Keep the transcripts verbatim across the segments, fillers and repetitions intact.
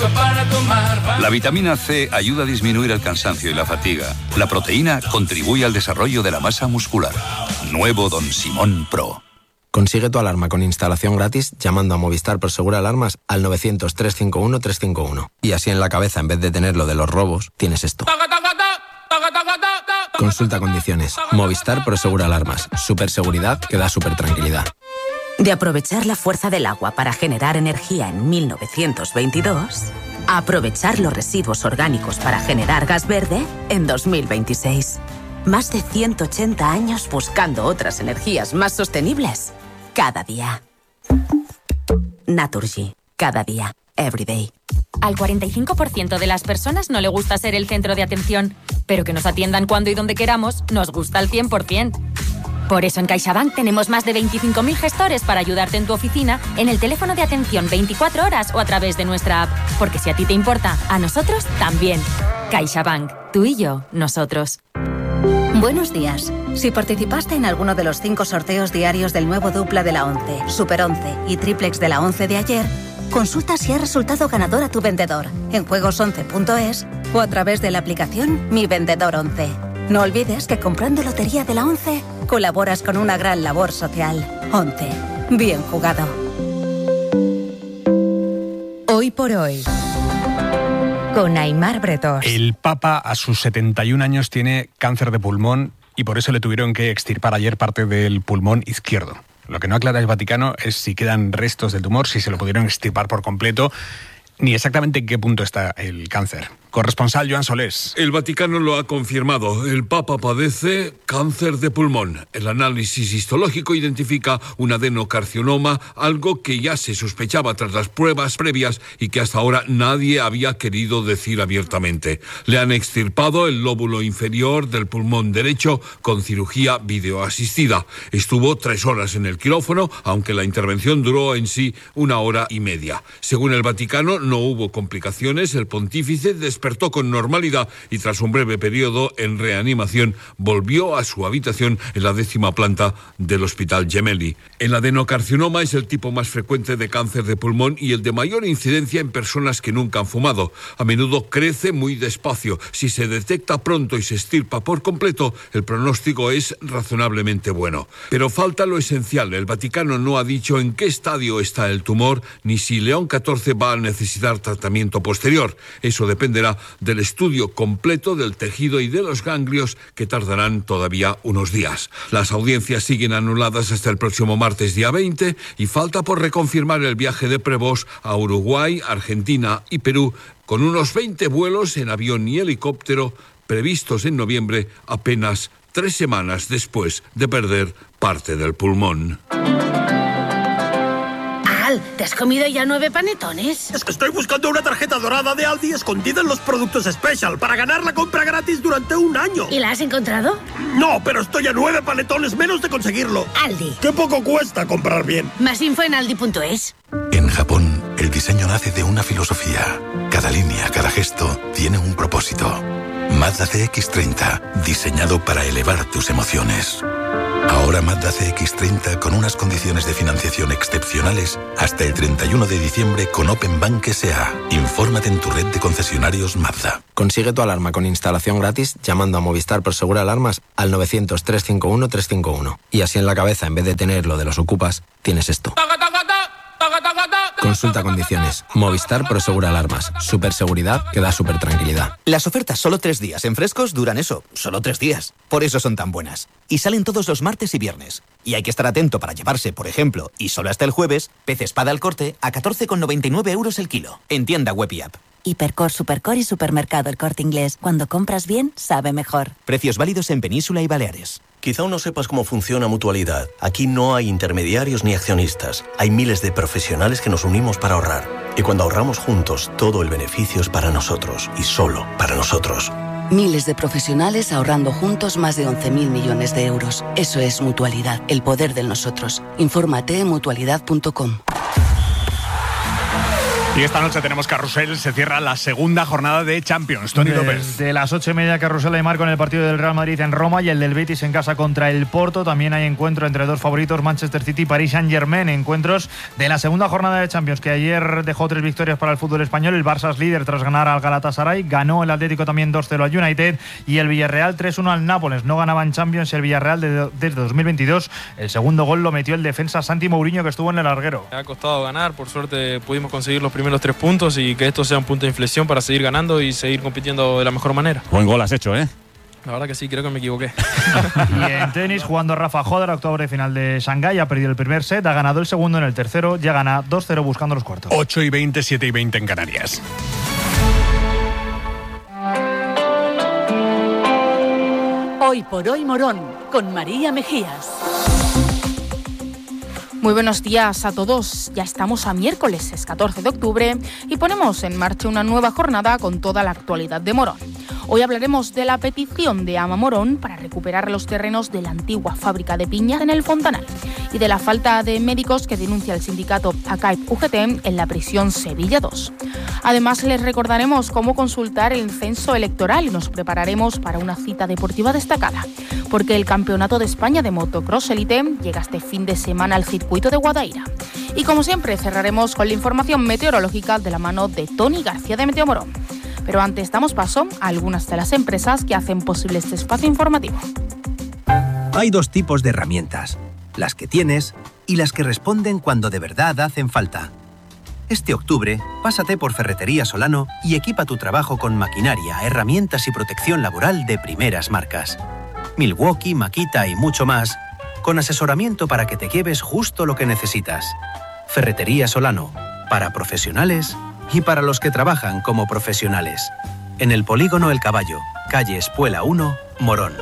La vitamina C ayuda a disminuir el cansancio y la fatiga. La proteína contribuye al desarrollo de la masa muscular. Nuevo Don Simón Pro. Consigue tu alarma con instalación gratis llamando a Movistar Prosegur Alarmas al novecientos, trescientos cincuenta y uno, trescientos cincuenta y uno. Y así en la cabeza, en vez de tener lo de los robos, tienes esto. Consulta condiciones. Movistar Prosegur Alarmas. Superseguridad que da super tranquilidad. De aprovechar la fuerza del agua para generar energía en mil novecientos veintidós, a aprovechar los residuos orgánicos para generar gas verde en dos mil veintiséis. Más de ciento ochenta años buscando otras energías más sostenibles. Cada día. Naturgy. Cada día. Every day. Al cuarenta y cinco por ciento de las personas no le gusta ser el centro de atención, pero que nos atiendan cuando y donde queramos nos gusta al cien por ciento. Por eso en CaixaBank tenemos más de veinticinco mil gestores para ayudarte en tu oficina, en el teléfono de atención veinticuatro horas o a través de nuestra app. Porque si a ti te importa, a nosotros también. CaixaBank. Tú y yo, nosotros. Buenos días. Si participaste en alguno de los cinco sorteos diarios del nuevo dupla de la once, Super once y Triplex de la once de ayer, consulta si ha resultado ganador a tu vendedor en juegos once punto es o a través de la aplicación Mi Vendedor once. No olvides que comprando Lotería de la once colaboras con una gran labor social. once. Bien jugado. Hoy por hoy, con Aimar Bretós. El Papa a sus setenta y un años tiene cáncer de pulmón y por eso le tuvieron que extirpar ayer parte del pulmón izquierdo. Lo que no aclara el Vaticano es si quedan restos del tumor, si se lo pudieron extirpar por completo, ni exactamente en qué punto está el cáncer. Corresponsal Joan Solés. El Vaticano lo ha confirmado. El Papa padece cáncer de pulmón. El análisis histológico identifica un adenocarcinoma, algo que ya se sospechaba tras las pruebas previas y que hasta ahora nadie había querido decir abiertamente. Le han extirpado el lóbulo inferior del pulmón derecho con cirugía videoasistida. Estuvo tres horas en el quirófano, aunque la intervención duró en sí una hora y media. Según el Vaticano, no hubo complicaciones. El pontífice después despertó con normalidad y tras un breve periodo en reanimación volvió a su habitación en la décima planta del Hospital Gemelli. El adenocarcinoma es el tipo más frecuente de cáncer de pulmón y el de mayor incidencia en personas que nunca han fumado. A menudo crece muy despacio. Si se detecta pronto y se extirpa por completo, el pronóstico es razonablemente bueno. Pero falta lo esencial. El Vaticano no ha dicho en qué estadio está el tumor ni si León catorce va a necesitar tratamiento posterior. Eso dependerá del estudio completo del tejido y de los ganglios que tardarán todavía unos días. Las audiencias siguen anuladas hasta el próximo martes día veinte y falta por reconfirmar el viaje de Prevost a Uruguay, Argentina y Perú con unos veinte vuelos en avión y helicóptero previstos en noviembre, apenas tres semanas después de perder parte del pulmón. ¿Te has comido ya nueve panetones? Es que estoy buscando una tarjeta dorada de Aldi escondida en los productos Special para ganar la compra gratis durante un año. ¿Y la has encontrado? No, pero estoy a nueve panetones menos de conseguirlo. Aldi. ¡Qué poco cuesta comprar bien! Más info en aldi punto es. En Japón, el diseño nace de una filosofía. Cada línea, cada gesto tiene un propósito. Mazda C X treinta, diseñado para elevar tus emociones. Ahora Mazda C X treinta con unas condiciones de financiación excepcionales hasta el treinta y uno de diciembre con Open Bank S A. Infórmate en tu red de concesionarios Mazda. Consigue tu alarma con instalación gratis llamando a Movistar Prosegur Alarmas al novecientos, trescientos cincuenta y uno, trescientos cincuenta y uno. Y así en la cabeza, en vez de tener lo de los ocupas, tienes esto. Consulta condiciones. Movistar Prosegur Alarmas. Superseguridad que da super tranquilidad. Las ofertas solo tres días en Frescos duran eso, solo tres días. Por eso son tan buenas. Y salen todos los martes y viernes. Y hay que estar atento para llevarse, por ejemplo, y solo hasta el jueves, pez espada al corte a catorce con noventa y nueve euros el kilo. En tienda web y app. Hipercor, Supercor y Supermercado El Corte Inglés. Cuando compras bien, sabe mejor. Precios válidos en Península y Baleares. Quizá aún no sepas cómo funciona Mutualidad. Aquí no hay intermediarios ni accionistas. Hay miles de profesionales que nos unimos para ahorrar. Y cuando ahorramos juntos, todo el beneficio es para nosotros. Y solo para nosotros. Miles de profesionales ahorrando juntos más de once mil millones de euros. Eso es Mutualidad, el poder del nosotros. Infórmate en mutualidad punto com. Y esta noche tenemos carrusel, se cierra la segunda jornada de Champions. Tony López. De las ocho y media, carrusel Aimar con el partido del Real Madrid en Roma y el del Betis en casa contra el Porto. También hay encuentro entre dos favoritos, Manchester City y Paris Saint-Germain. Encuentros de la segunda jornada de Champions, que ayer dejó tres victorias para el fútbol español. El Barça es líder tras ganar al Galatasaray. Ganó el Atlético también dos cero al United. Y el Villarreal tres uno al Nápoles. No ganaba en Champions el Villarreal de, desde dos mil veintidós. El segundo gol lo metió el defensa Santi Mourinho, que estuvo en el larguero. Me ha costado ganar, por suerte pudimos conseguir los primeros tres puntos y que esto sea un punto de inflexión para seguir ganando y seguir compitiendo de la mejor manera. Buen gol has hecho, ¿eh? La verdad que sí, creo que me equivoqué. Y en tenis, jugando Rafa Hodar, octavo de final de Shanghái, ha perdido el primer set, ha ganado el segundo en el tercero, ya gana dos cero buscando los cuartos. ocho y veinte, siete y veinte en Canarias. Hoy por hoy Morón, con María Mejías. Muy buenos días a todos. Ya estamos a miércoles, es catorce de octubre, y ponemos en marcha una nueva jornada con toda la actualidad de Morón. Hoy hablaremos de la petición de Ama Morón para recuperar los terrenos de la antigua fábrica de piñas en el Fontanal y de la falta de médicos que denuncia el sindicato A C A I P U G T en la prisión Sevilla dos. Además, les recordaremos cómo consultar el censo electoral y nos prepararemos para una cita deportiva destacada, porque el Campeonato de España de Motocross Elite llega este fin de semana al circuito de Guadaira. Y como siempre, cerraremos con la información meteorológica de la mano de Tony García de Meteo Morón. Pero antes damos paso a algunas de las empresas que hacen posible este espacio informativo. Hay dos tipos de herramientas, las que tienes y las que responden cuando de verdad hacen falta. Este octubre, pásate por Ferretería Solano y equipa tu trabajo con maquinaria, herramientas y protección laboral de primeras marcas. Milwaukee, Makita y mucho más, con asesoramiento para que te lleves justo lo que necesitas. Ferretería Solano, para profesionales y para los que trabajan como profesionales. En el Polígono El Caballo, calle Espuela uno, Morón.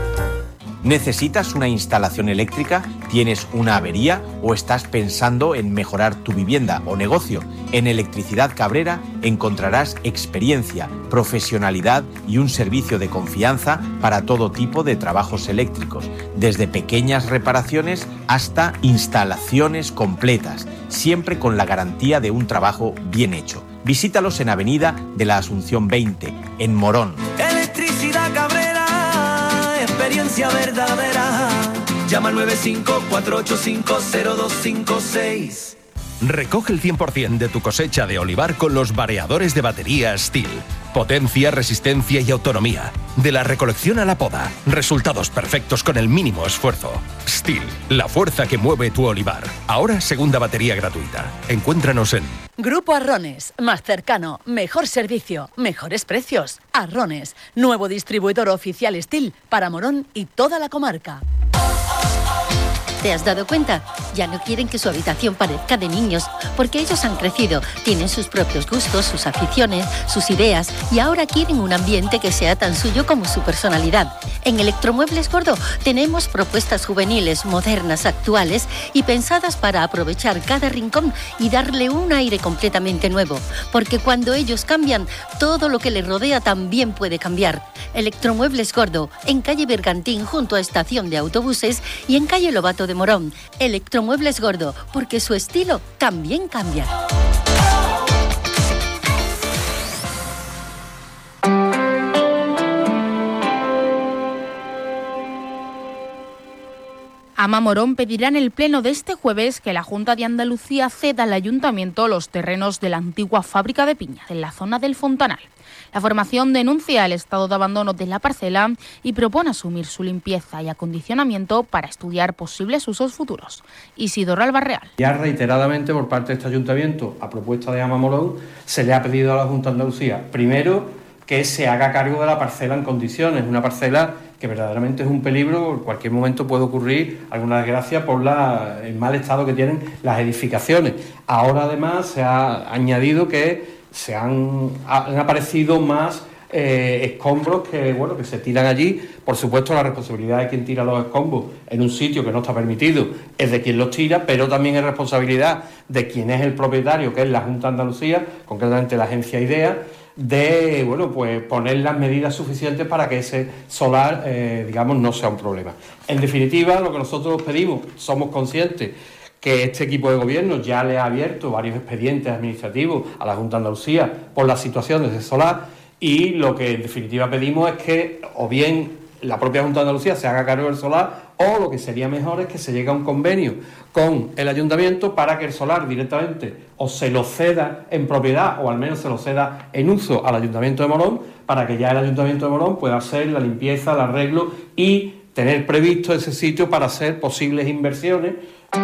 ¿Necesitas una instalación eléctrica? ¿Tienes una avería o estás pensando en mejorar tu vivienda o negocio? En Electricidad Cabrera encontrarás experiencia, profesionalidad y un servicio de confianza para todo tipo de trabajos eléctricos, desde pequeñas reparaciones hasta instalaciones completas, siempre con la garantía de un trabajo bien hecho. Visítalos en Avenida de la Asunción veinte, en Morón. Electricidad Cabrera, experiencia verdadera. Llama al nueve cinco cuatro ocho cinco cero dos cinco seis. Recoge el cien por ciento de tu cosecha de olivar con los variadores de batería Stihl. Potencia, resistencia y autonomía. De la recolección a la poda. Resultados perfectos con el mínimo esfuerzo. Stihl, la fuerza que mueve tu olivar. Ahora segunda batería gratuita. Encuéntranos en Grupo Arrones, más cercano, mejor servicio, mejores precios. Arrones, nuevo distribuidor oficial Stihl para Morón y toda la comarca. ¿Te has dado cuenta? Ya no quieren que su habitación parezca de niños, porque ellos han crecido, tienen sus propios gustos, sus aficiones, sus ideas, y ahora quieren un ambiente que sea tan suyo como su personalidad. En Electromuebles Gordo tenemos propuestas juveniles, modernas, actuales y pensadas para aprovechar cada rincón y darle un aire completamente nuevo, porque cuando ellos cambian, todo lo que les rodea también puede cambiar. Electromuebles Gordo, en calle Bergantín junto a estación de autobuses y en calle Lobato de Morón. Electromuebles Gordo, porque su estilo también cambia. Ama Morón pedirá en el pleno de este jueves que la Junta de Andalucía ceda al Ayuntamiento los terrenos de la antigua fábrica de piña en la zona del Fontanal. La formación denuncia el estado de abandono de la parcela y propone asumir su limpieza y acondicionamiento para estudiar posibles usos futuros. Isidoro Albarreal. Ya reiteradamente por parte de este ayuntamiento, a propuesta de Ama Morón, se le ha pedido a la Junta de Andalucía, primero, que se haga cargo de la parcela en condiciones, una parcela que verdaderamente es un peligro, en cualquier momento puede ocurrir alguna desgracia por la, el mal estado que tienen las edificaciones. Ahora además se ha añadido que se han, han aparecido más eh, escombros que, bueno, que se tiran allí. Por supuesto, la responsabilidad de quien tira los escombros en un sitio que no está permitido es de quien los tira, pero también es responsabilidad de quien es el propietario, que es la Junta de Andalucía, concretamente la agencia IDEA, de bueno pues poner las medidas suficientes para que ese solar eh, digamos no sea un problema. En definitiva, lo que nosotros pedimos, somos conscientes que este equipo de gobierno ya le ha abierto varios expedientes administrativos a la Junta de Andalucía por las situaciones de solar, y lo que en definitiva pedimos es que o bien la propia Junta de Andalucía se haga cargo del solar, o lo que sería mejor es que se llegue a un convenio con el ayuntamiento para que el solar directamente o se lo ceda en propiedad o al menos se lo ceda en uso al Ayuntamiento de Morón, para que ya el Ayuntamiento de Morón pueda hacer la limpieza, el arreglo y tener previsto ese sitio para hacer posibles inversiones.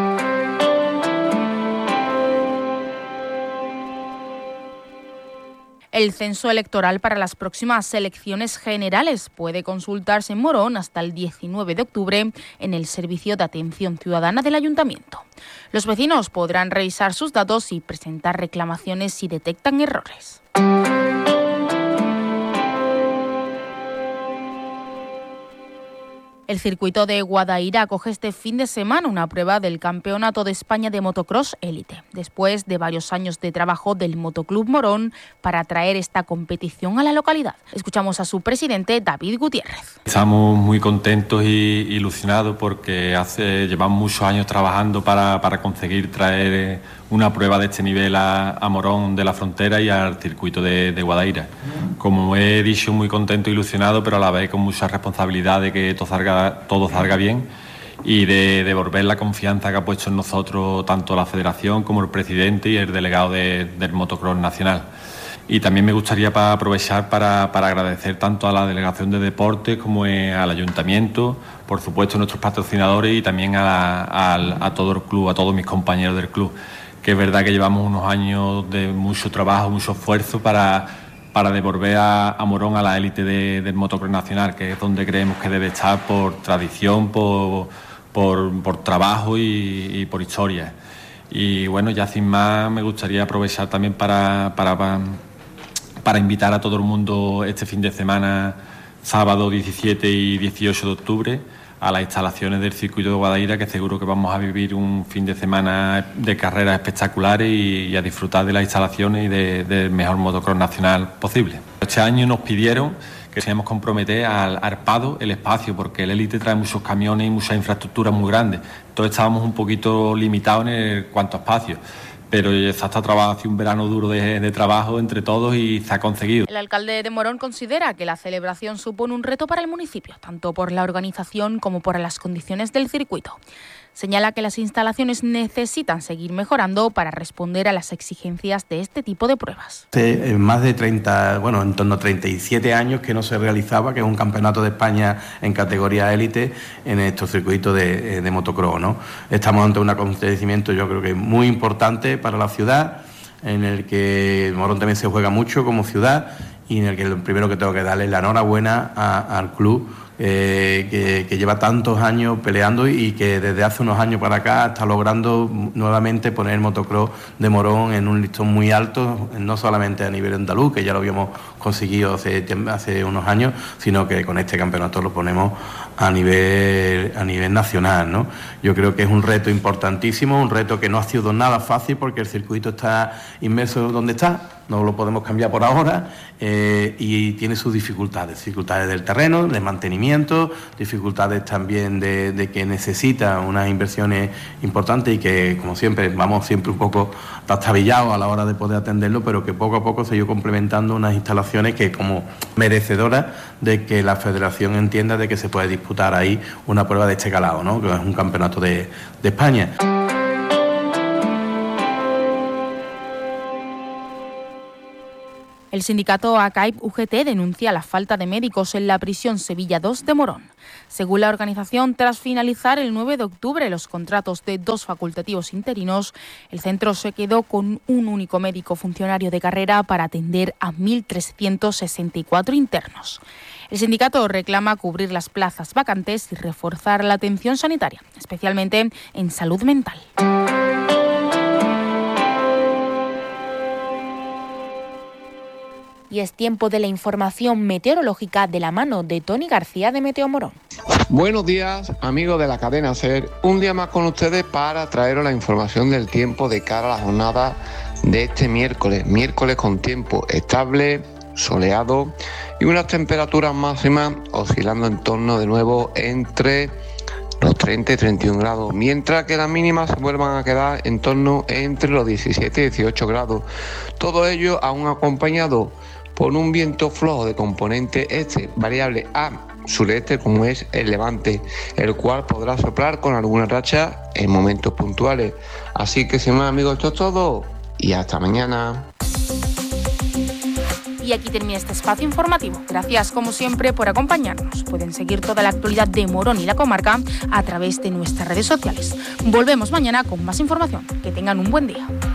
El censo electoral para las próximas elecciones generales puede consultarse en Morón hasta el diecinueve de octubre en el Servicio de Atención Ciudadana del Ayuntamiento. Los vecinos podrán revisar sus datos y presentar reclamaciones si detectan errores. El circuito de Guadaira acoge este fin de semana una prueba del Campeonato de España de Motocross Élite, después de varios años de trabajo del Motoclub Morón para traer esta competición a la localidad. Escuchamos a su presidente, David Gutiérrez. Estamos muy contentos y ilusionados porque hace, llevamos muchos años trabajando para, para conseguir traer una prueba de este nivel a, a Morón de la Frontera y al circuito de, de Guadaira. Como he dicho, muy contento e ilusionado, pero a la vez con mucha responsabilidad de que todo salga, todo salga bien y de devolver la confianza que ha puesto en nosotros tanto la Federación como el presidente y el delegado de, del Motocross Nacional. Y también me gustaría para aprovechar para, para agradecer tanto a la Delegación de Deportes como al Ayuntamiento, por supuesto a nuestros patrocinadores y también a, a, a todo el club, a todos mis compañeros del club, que es verdad que llevamos unos años de mucho trabajo, mucho esfuerzo para, para devolver a, a Morón a la élite de, del motocross nacional, que es donde creemos que debe estar por tradición, por, por, por trabajo y, y por historia. Y bueno, ya sin más me gustaría aprovechar también para, para, para, para invitar a todo el mundo este fin de semana, sábado diecisiete y dieciocho de octubre, a las instalaciones del circuito de Guadaira, que seguro que vamos a vivir un fin de semana de carreras espectaculares y, y a disfrutar de las instalaciones y de, del mejor motocross nacional posible. Este año nos pidieron que queríamos comprometer al Arpado el espacio, porque el élite trae muchos camiones y muchas infraestructuras muy grandes. Entonces estábamos un poquito limitados en el, cuanto a espacio. Pero se ha estado trabajando, hace un verano duro de, de trabajo entre todos y se ha conseguido. El alcalde de Morón considera que la celebración supone un reto para el municipio, tanto por la organización como por las condiciones del circuito. Señala que las instalaciones necesitan seguir mejorando para responder a las exigencias de este tipo de pruebas. Hace más de treinta, bueno, en torno a treinta y siete años que no se realizaba, que es un campeonato de España en categoría élite en estos circuitos de, de motocross, ¿no? Estamos ante un acontecimiento, yo creo que muy importante para la ciudad, en el que Morón también se juega mucho como ciudad y en el que lo primero que tengo que darle es la enhorabuena a, al club. Eh, que, que lleva tantos años peleando y que desde hace unos años para acá está logrando nuevamente poner el motocross de Morón en un listón muy alto, no solamente a nivel andaluz, que ya lo habíamos conseguido hace, hace unos años, sino que con este campeonato lo ponemos a nivel, a nivel nacional, ¿no? Yo creo que es un reto importantísimo, un reto que no ha sido nada fácil porque el circuito está inmerso donde está, no lo podemos cambiar por ahora, eh, y tiene sus dificultades, dificultades del terreno, de mantenimiento, dificultades también de, de que necesita unas inversiones importantes y que, como siempre, vamos siempre un poco trastabillados a la hora de poder atenderlo, pero que poco a poco se ha ido complementando unas instalaciones que como merecedoras de que la Federación entienda de que se puede disputar ahí una prueba de este calado, ¿no? Que es un campeonato de, de España. El sindicato A C A I P U G T denuncia la falta de médicos en la prisión Sevilla dos de Morón. Según la organización, tras finalizar el nueve de octubre los contratos de dos facultativos interinos, el centro se quedó con un único médico funcionario de carrera para atender a mil trescientos sesenta y cuatro internos. El sindicato reclama cubrir las plazas vacantes y reforzar la atención sanitaria, especialmente en salud mental. Y es tiempo de la información meteorológica de la mano de Tony García de Meteo Morón. Buenos días, amigos de la cadena SER. Un día más con ustedes para traeros la información del tiempo de cara a la jornada de este miércoles. Miércoles con tiempo estable, soleado y unas temperaturas máximas oscilando en torno de nuevo entre los treinta y treinta y un grados, mientras que las mínimas se vuelvan a quedar en torno entre los diecisiete y dieciocho grados. Todo ello aún acompañado por un viento flojo de componente este, variable a sureste, como es el levante, el cual podrá soplar con alguna racha en momentos puntuales. Así que, sin más, amigos, esto es todo y hasta mañana. Y aquí termina este espacio informativo. Gracias, como siempre, por acompañarnos. Pueden seguir toda la actualidad de Morón y la comarca a través de nuestras redes sociales. Volvemos mañana con más información. Que tengan un buen día.